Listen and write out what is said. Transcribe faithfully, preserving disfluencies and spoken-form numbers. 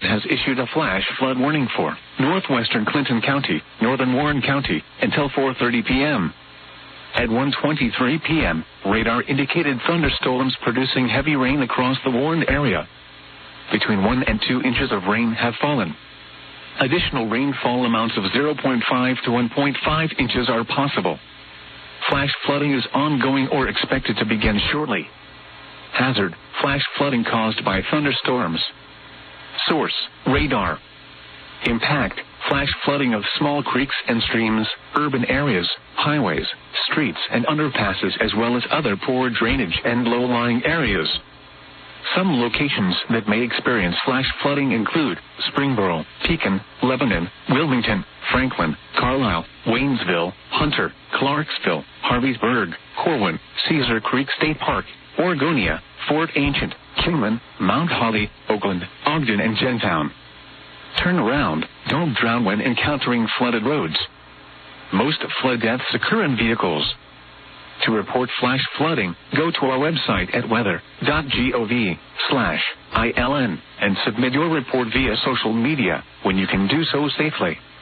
has issued a flash flood warning for northwestern Clinton County, northern Warren County, until four thirty p.m. At one twenty-three p.m., radar indicated thunderstorms producing heavy rain across the Warren area. Between one and two inches of rain have fallen. Additional rainfall amounts of zero point five to one point five inches are possible. Flash flooding is ongoing or expected to begin shortly. Hazard: flash flooding caused by thunderstorms. Source: radar. Impact: flash flooding of small creeks and streams, urban areas, highways, streets and underpasses, as well as other poor drainage and low-lying areas. Some locations that may experience flash flooding include Springboro, Pekin, Lebanon, Wilmington, Franklin, Carlisle, Waynesville, Hunter, Clarksville, Harveysburg, Corwin, Cedar Creek State Park, Oregonia, Fort Ancient, Kingman, Mount Holly, Oakland, Ogden, and Gentown. Turn around. Don't drown when encountering flooded roads. Most flood deaths occur in vehicles. To report flash flooding, go to our website at weather dot gov slash ILN and submit your report via social media when you can do so safely.